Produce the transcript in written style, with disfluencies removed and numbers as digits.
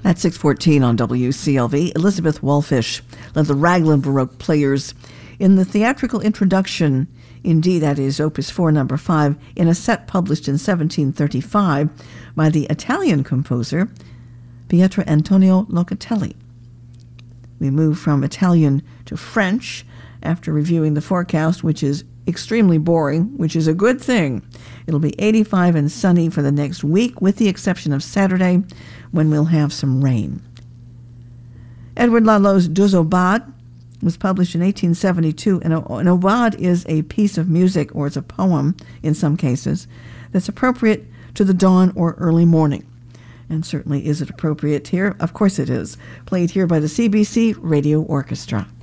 At 6:14 on WCLV, Elizabeth Wallfish led the Raglan Baroque Players in the theatrical introduction, indeed that is Opus 4 number 5, in a set published in 1735 by the Italian composer Pietro Antonio Locatelli. We move from Italian to French after reviewing the forecast, which is extremely boring, which is a good thing. It'll be 85 and sunny for the next week, with the exception of Saturday, when we'll have some rain. Edward Lalot's Deux Aubades was published in 1872, and an aubade is a piece of music, or it's a poem in some cases, that's appropriate to the dawn or early morning. And certainly is it appropriate here? Of course it is. Played here by the CBC Radio Orchestra.